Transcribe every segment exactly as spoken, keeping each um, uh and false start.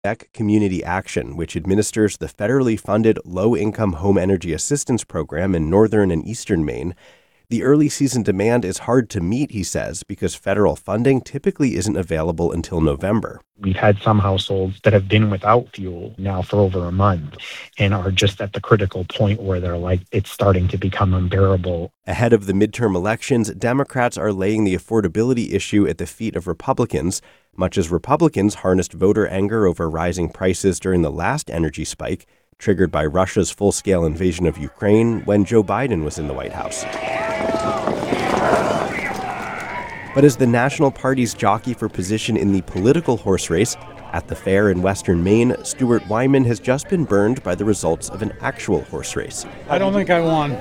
Beck Community Action, which administers the federally funded Low-Income Home Energy Assistance Program in northern and eastern Maine. The early season demand is hard to meet, he says, because federal funding typically isn't available until November. We've had some households that have been without fuel now for over a month and are just at the critical point where they're like, it's starting to become unbearable. Ahead of the midterm elections, Democrats are laying the affordability issue at the feet of Republicans, much as Republicans harnessed voter anger over rising prices during the last energy spike, triggered by Russia's full-scale invasion of Ukraine when Joe Biden was in the White House. But as the National Party's jockey for position in the political horse race at the fair in western Maine, Stuart Wyman has just been burned by the results of an actual horse race. I don't think I won.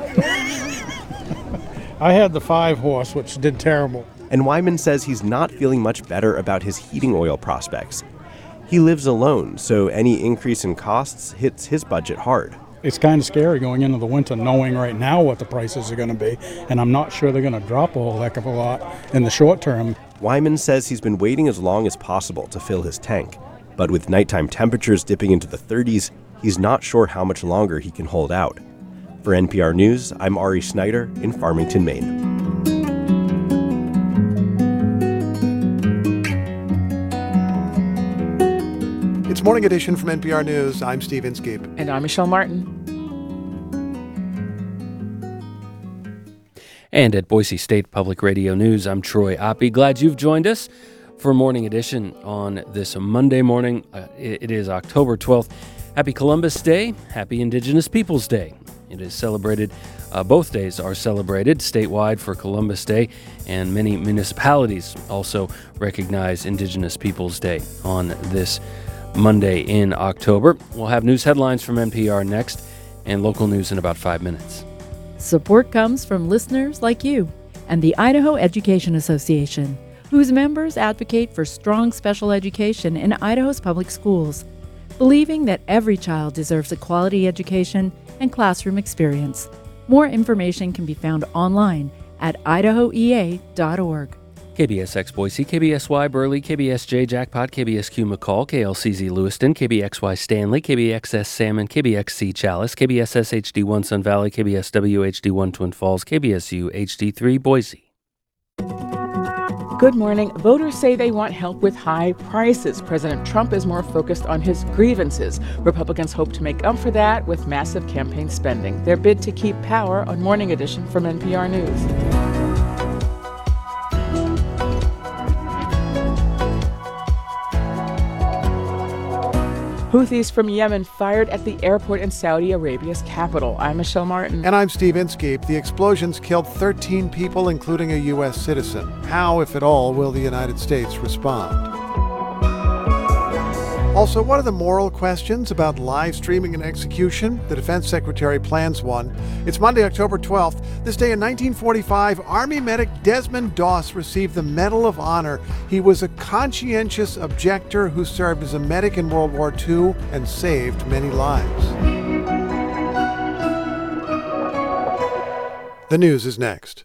I had the five horse, which did terrible. And Wyman says he's not feeling much better about his heating oil prospects. He lives alone, so any increase in costs hits his budget hard. It's kind of scary going into the winter knowing right now what the prices are going to be, and I'm not sure they're going to drop a whole heck of a lot in the short term. Wyman says he's been waiting as long as possible to fill his tank, but with nighttime temperatures dipping into the thirties, he's not sure how much longer he can hold out. For N P R News, I'm Ari Snyder in Farmington, Maine. It's Morning Edition from N P R News. I'm Steve Inskeep. And I'm Michelle Martin. And at Boise State Public Radio News, I'm Troy Oppie. Glad you've joined us for Morning Edition on this Monday morning. Uh, it, it is October twelfth. Happy Columbus Day. Happy Indigenous Peoples Day. It is celebrated, uh, both days are celebrated statewide for Columbus Day, and many municipalities also recognize Indigenous Peoples Day on this Monday in October. We'll have news headlines from N P R next and local news in about five minutes. Support comes from listeners like you and the Idaho Education Association, whose members advocate for strong special education in Idaho's public schools, believing that every child deserves a quality education and classroom experience. More information can be found online at idaho e a dot org. K B S X Boise, K B S Y Burley, K B S J Jackpot, K B S Q McCall, K L C Z Lewiston, K B X Y Stanley, K B X S Salmon, K B X C Chalice, K B S S H D one Sun Valley, K B S W H D one Twin Falls, K B S U H D three Boise. Good morning. Voters say they want help with high prices. President Trump is more focused on his grievances. Republicans hope to make up for that with massive campaign spending. Their bid to keep power on Morning Edition from N P R News. Houthis from Yemen fired at the airport in Saudi Arabia's capital. I'm Michelle Martin. And I'm Steve Inskeep. The explosions killed thirteen people, including a U S citizen. How, if at all, will the United States respond? Also, what are the moral questions about live streaming an execution? The Defense Secretary plans one. It's Monday, October twelfth. This day in nineteen forty-five, Army medic Desmond Doss received the Medal of Honor. He was a conscientious objector who served as a medic in World War Two and saved many lives. The news is next.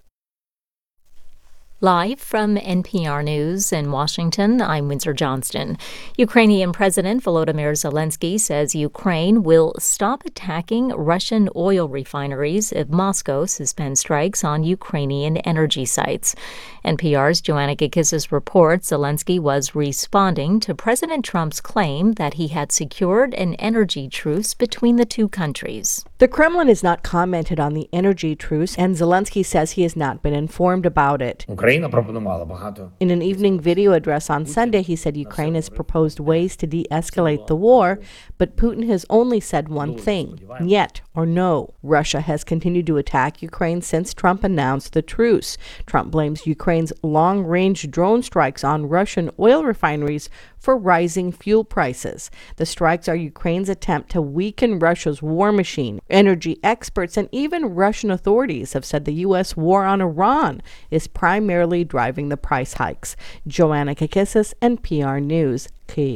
Live from N P R News in Washington, I'm Windsor Johnston. Ukrainian President Volodymyr Zelensky says Ukraine will stop attacking Russian oil refineries if Moscow suspends strikes on Ukrainian energy sites. N P R's Joanna Gakissis reports Zelensky was responding to President Trump's claim that he had secured an energy truce between the two countries. The Kremlin has not commented on the energy truce, and Zelensky says he has not been informed about it. In an evening video address on Sunday, he said Ukraine has proposed ways to de-escalate the war, but Putin has only said one thing, "Niet" or no. Russia has continued to attack Ukraine since Trump announced the truce. Trump blames Ukraine's long-range drone strikes on Russian oil refineries for rising fuel prices. The strikes are Ukraine's attempt to weaken Russia's war machine. Energy experts and even Russian authorities have said the U S war on Iran is primarily driving the price hikes. Joanna Kakissis, N P R News, Kyiv.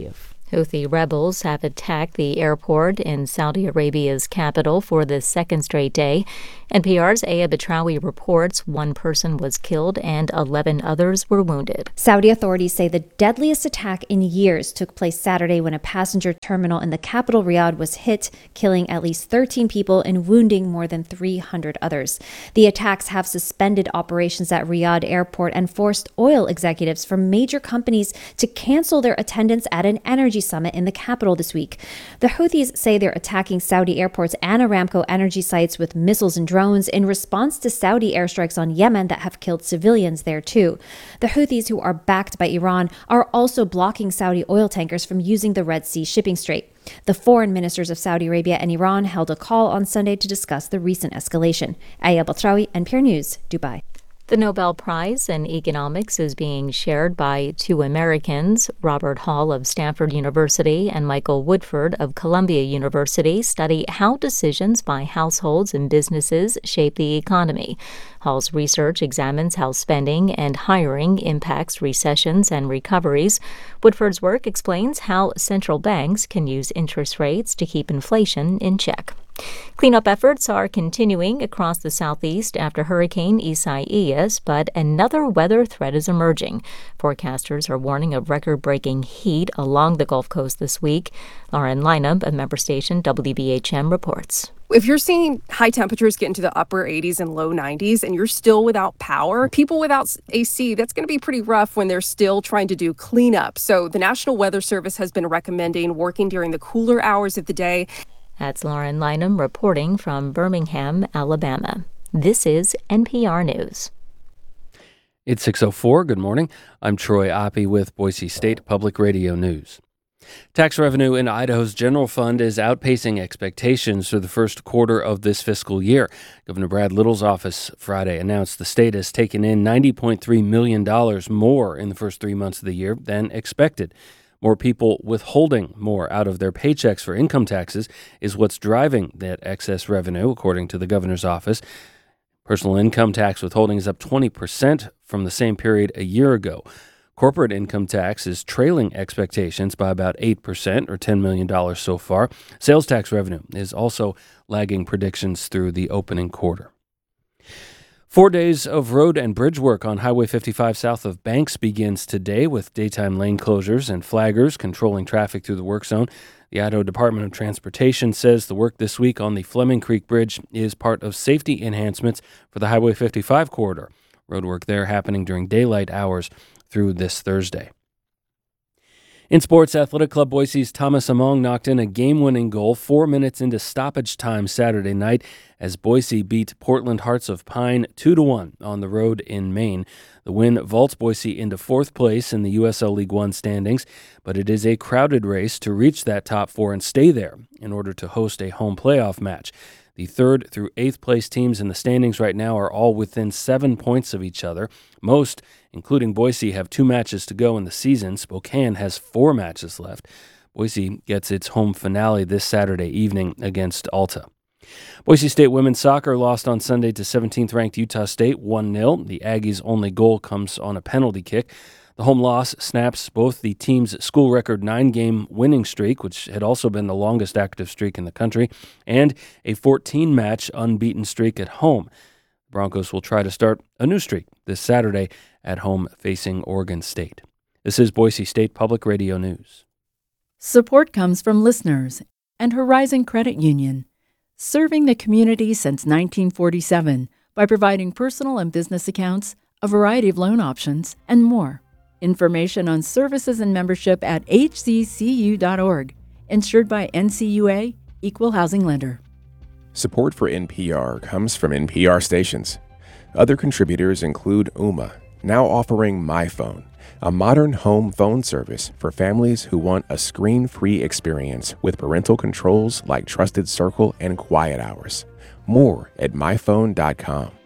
Houthi rebels have attacked the airport in Saudi Arabia's capital for the second straight day. N P R's Aya Batrawi reports one person was killed and eleven others were wounded. Saudi authorities say the deadliest attack in years took place Saturday when a passenger terminal in the capital Riyadh was hit, killing at least thirteen people and wounding more than three hundred others. The attacks have suspended operations at Riyadh airport and forced oil executives from major companies to cancel their attendance at an energy summit in the capital this week. The Houthis say they're attacking Saudi airports and Aramco energy sites with missiles and drones in response to Saudi airstrikes on Yemen that have killed civilians there too. The Houthis, who are backed by Iran, are also blocking Saudi oil tankers from using the Red Sea shipping strait. The foreign ministers of Saudi Arabia and Iran held a call on Sunday to discuss the recent escalation. Aya Batrawi, N P R News, Dubai. The Nobel Prize in Economics is being shared by two Americans. Robert Hall of Stanford University and Michael Woodford of Columbia University study how decisions by households and businesses shape the economy. Hall's research examines how spending and hiring impacts recessions and recoveries. Woodford's work explains how central banks can use interest rates to keep inflation in check. Cleanup efforts are continuing across the southeast after Hurricane Isaias, but another weather threat is emerging. Forecasters are warning of record-breaking heat along the Gulf Coast this week. Lauren Lineup, a member station W B H M, reports. If you're seeing high temperatures get into the upper eighties and low nineties and you're still without power, people without A C, that's going to be pretty rough when they're still trying to do cleanup. So the National Weather Service has been recommending working during the cooler hours of the day. That's Lauren Lineham reporting from Birmingham, Alabama. This is N P R News. It's six oh four. Good morning. I'm Troy Oppie with Boise State Public Radio News. Tax revenue in Idaho's general fund is outpacing expectations for the first quarter of this fiscal year. Governor Brad Little's office Friday announced the state has taken in ninety point three million dollars more in the first three months of the year than expected. More people withholding more out of their paychecks for income taxes is what's driving that excess revenue, according to the governor's office. Personal income tax withholding is up twenty percent from the same period a year ago. Corporate income tax is trailing expectations by about eight percent, or ten million dollars so far. Sales tax revenue is also lagging predictions through the opening quarter. Four days of road and bridge work on Highway fifty-five south of Banks begins today with daytime lane closures and flaggers controlling traffic through the work zone. The Idaho Department of Transportation says the work this week on the Fleming Creek Bridge is part of safety enhancements for the Highway fifty-five corridor. Road work there happening during daylight hours through this Thursday. In sports, Athletic Club Boise's Thomas Among knocked in a game-winning goal four minutes into stoppage time Saturday night as Boise beat Portland Hearts of Pine two to one on the road in Maine. The win vaults Boise into fourth place in the U S L League One standings, but it is a crowded race to reach that top four and stay there in order to host a home playoff match. The third through eighth place teams in the standings right now are all within seven points of each other. Most, including Boise, have two matches to go in the season. Spokane has four matches left. Boise gets its home finale this Saturday evening against Alta. Boise State women's soccer lost on Sunday to seventeenth-ranked Utah State one nil. The Aggies' only goal comes on a penalty kick. The home loss snaps both the team's school record nine-game winning streak, which had also been the longest active streak in the country, and a fourteen-match unbeaten streak at home. The Broncos will try to start a new streak this Saturday at home facing Oregon State. This is Boise State Public Radio News. Support comes from listeners and Horizon Credit Union, serving the community since nineteen forty-seven by providing personal and business accounts, a variety of loan options, and more. Information on services and membership at h c c u dot org. Insured by N C U A, Equal Housing Lender. Support for N P R comes from N P R stations. Other contributors include Ooma, now offering MyPhone, a modern home phone service for families who want a screen-free experience with parental controls like Trusted Circle and Quiet Hours. More at my phone dot com.